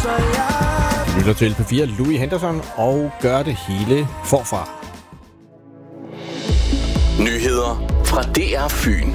Du lytter til P4, Louis Henderson, og gør det hele forfra. Nyheder fra DR Fyn.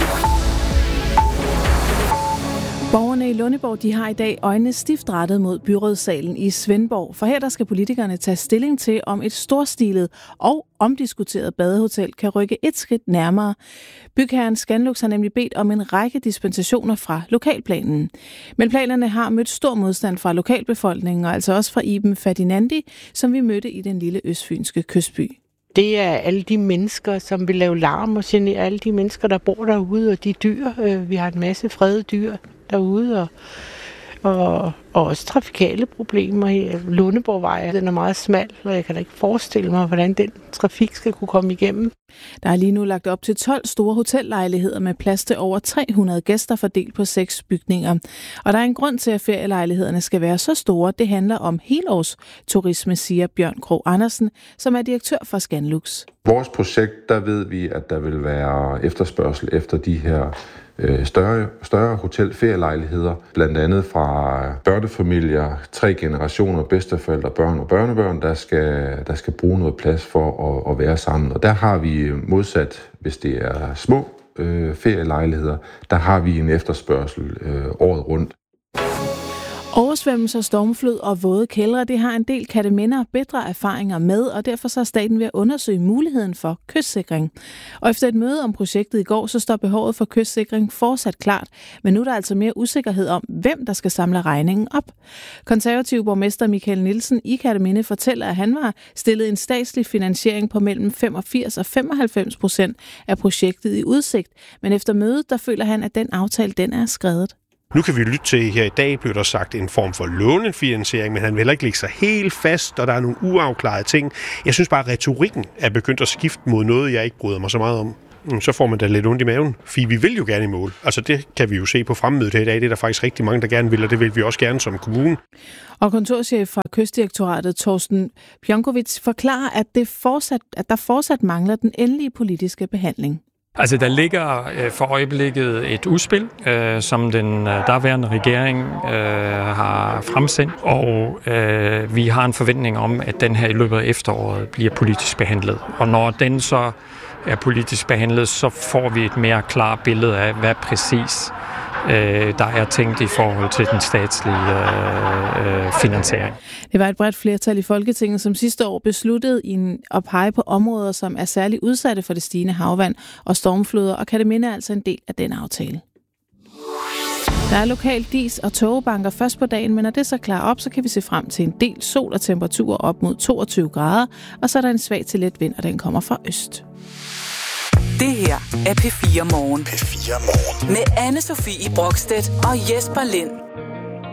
Borgerne i Lundeborg, de har i dag øjnene stift rettet mod byrådssalen i Svendborg, for her der skal politikerne tage stilling til, om et storstilet og omdiskuteret badehotel kan rykke et skridt nærmere. Bygherren Scanlux har nemlig bedt om en række dispensationer fra lokalplanen. Men planerne har mødt stor modstand fra lokalbefolkningen, og altså også fra Iben Ferdinandi, som vi mødte i den lille østfynske kystby. Det er alle de mennesker, som vil lave larm og genere alle de mennesker, der bor derude, og de dyr. Vi har en masse fredede dyr derude, og også trafikale problemer. Lundeborgvej, den er meget smal, og jeg kan da ikke forestille mig, hvordan den trafik skal kunne komme igennem. Der er lige nu lagt op til 12 store hotellejligheder med plads til over 300 gæster fordelt på 6 bygninger. Og der er en grund til, at ferielejlighederne skal være så store. Det handler om helårsturisme, siger Bjørn Krog Andersen, som er direktør for Scanlux. Vores projekt, der ved vi, at der vil være efterspørgsel efter de her større hotelferielejligheder, blandt andet fra børnefamilier, 3 generationer, bedsteforældre, børn og børnebørn, der skal bruge noget plads for at være sammen. Og der har vi modsat, hvis det er små ferielejligheder, der har vi en efterspørgsel året rundt. Oversvømmelser, stormflod og våde kældre, det har en del kattemænder bedre erfaringer med, og derfor så er staten ved at undersøge muligheden for kystsikring. Og efter et møde om projektet i går, så står behovet for kystsikring fortsat klart, men nu er der altså mere usikkerhed om, hvem der skal samle regningen op. Konservativ borgmester Michael Nielsen i Katteminde fortæller, at han var stillet en statslig finansiering på mellem 85% og 95% af projektet i udsigt, men efter mødet, der føler han, at den aftale, den er skredet. Nu kan vi lytte til, her i dag blev der sagt en form for lånefinansiering, men han vil heller ikke lægge sig helt fast, og der er nogle uafklarede ting. Jeg synes bare, at retorikken er begyndt at skifte mod noget, jeg ikke bryder mig så meget om. Så får man da lidt ondt i maven, for vi vil jo gerne i mål. Altså det kan vi jo se på fremmødet her i dag. Det er der faktisk rigtig mange, der gerne vil, og det vil vi også gerne som kommune. Og kontorchef fra Kystdirektoratet, Torsten Pjonkovic, forklarer, at der fortsat mangler den endelige politiske behandling. Altså, der ligger for øjeblikket et udspil, som den daværende regering har fremsendt, og vi har en forventning om, at den her i løbet af efteråret bliver politisk behandlet. Og når den så er politisk behandlet, så får vi et mere klart billede af, hvad præcis der er tænkt i forhold til den statslige finansiering. Det var et bredt flertal i Folketinget, som sidste år besluttede at pege på områder, som er særligt udsatte for det stigende havvand og stormfloder, og Katteminde er altså en del af den aftale. Der er lokalt dis- og tågebanker først på dagen, men når det så klarer op, så kan vi se frem til en del sol og temperaturer op mod 22 grader, og så er der en svag til let vind, og den kommer fra øst. Det her er P4 Morgen. P4 Morgen. Med Anne-Sophie Brokstedt og Jesper Lind.